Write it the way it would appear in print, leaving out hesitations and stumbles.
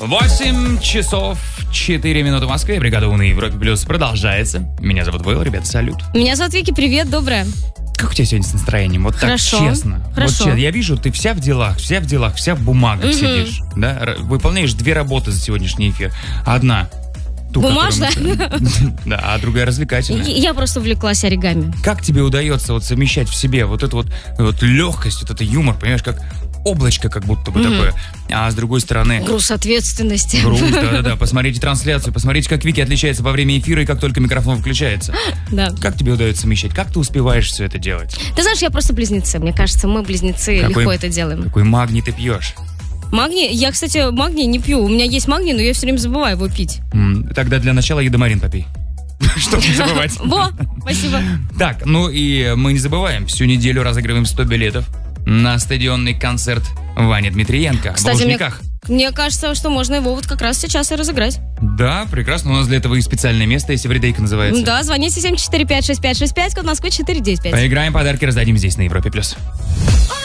8 часов 4 минуты в Москве. Бригада У на Европе Плюс продолжается. Меня зовут Вэлл, ребята, салют. Меня зовут Вики, привет, доброе. Как у тебя сегодня с настроением? Вот Хорошо. так честно. Хорошо. Вот, я вижу, ты вся в делах, вся в бумагах сидишь. Да? Выполняешь 2 работы за сегодняшний эфир. Одна ту, бумажная? Да, а другая развлекательная. Я просто увлеклась оригами. Как тебе удается вот совмещать в себе вот эту вот легкость, вот это юмор, понимаешь, как облачко как будто бы такое, а с другой стороны... Груз ответственности. Груз, да-да-да. Посмотрите трансляцию, посмотрите, как Вики отличается во время эфира и как только микрофон включается. Да. Как тебе удается совмещать? Как ты успеваешь все это делать? Ты знаешь, я просто близнецы. Мне кажется, мы близнецы, легко это делаем. Какой магний ты пьешь? Магний? Я, кстати, магний не пью. У меня есть магний, но я все время забываю его пить. Тогда для начала Едомарин попей. Чтобы не забывать. Во, спасибо. Так, ну и мы не забываем. Всю неделю разыгрываем 100 билетов на стадионный концерт Вани Дмитриенко. Кстати, мне кажется, что можно его вот как раз сейчас и разыграть. Да, прекрасно. У нас для этого и специальное место, если Эвридейка называется. Да, звоните 745-6565, код Москвы 495. Поиграем, подарки раздадим здесь, на Европе+.